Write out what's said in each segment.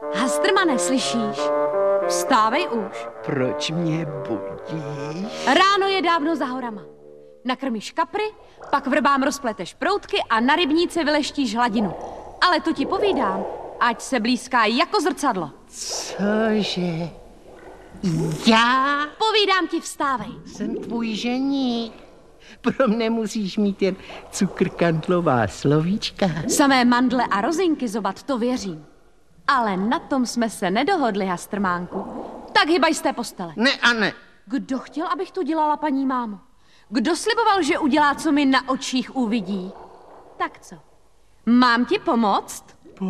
Hastrmane, slyšíš? Vstávej už. Proč mě budíš? Ráno je dávno za horama. Nakrmíš kapry, pak vrbám rozpleteš proutky a na rybníce vyleštíš hladinu. Ale to ti povídám, ať se blízká jako zrcadlo. Cože? Já? Povídám ti, vstávej. Jsem tvůj ženík. Pro mne musíš mít jen cukrkandlová slovíčka. Samé mandle a rozinky zobat, to věřím. Ale na tom jsme se nedohodli, Hastrmánku. Tak hybaj z té postele. Ne a ne. Kdo chtěl, abych to dělala, paní mámo? Kdo sliboval, že udělá, co mi na očích uvidí? Tak co? Mám ti pomoct?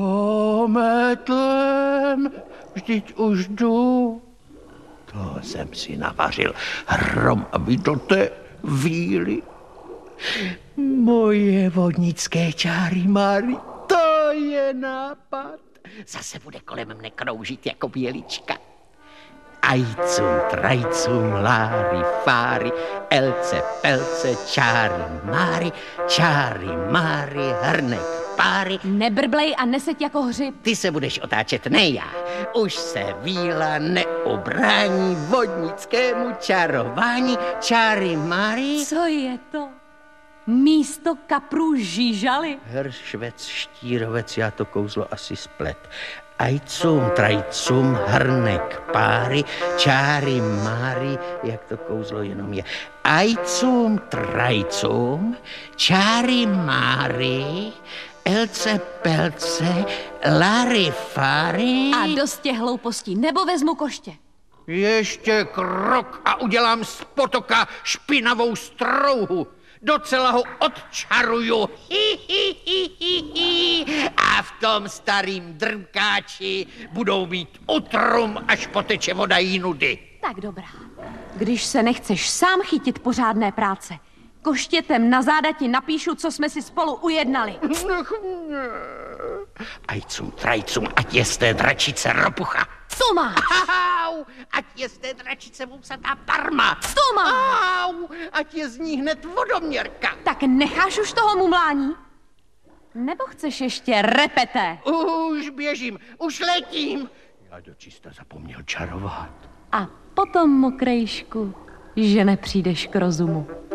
Pometlem, vždyť už jdu. To jsem si navařil hromavý do té víly. Moje vodnické čáry, Máry, to je nápad. Zase bude kolem mne kroužit jako bělička. Ajcum, trajcum, láry, fáry, elce, pelce, čáry, máry, hrnek, páry. Nebrblej a neseď jako hřib. Ty se budeš otáčet, ne já. Už se víla neobrání vodnickému čarování, čáry, máry. Co je to? Místo kaprů žížaly? Hršvec, štírovec, já to kouzlo asi splet. Ajcum, trajcum, hrnek, páry, čáry, máry, jak to kouzlo jenom je. Ajcum, trajcum, čáry, máry, elce, pelce, lary, fáry. A dost těch hloupostí, nebo vezmu koště. Ještě krok a udělám z potoka špinavou strouhu. Docela ho odčaruju. A v tom starým drmkáči budou mít utrum, až poteče voda jinudy. Tak dobrá. Když se nechceš sám chytit pořádné práce, koštětem na záda ti napíšu, co jsme si spolu ujednali. Ajcum, trajcum, ať je z té dračice ropucha. Co máš? Au, ať je z té dračice vousatá parma. Co máš? Au, ať je z ní hned vodoměrka. Tak necháš už toho mumlání? Nebo chceš ještě repete? Už běžím, už letím. Já dočista zapomněl čarovat. A potom, mokrejšku, že nepřijdeš k rozumu.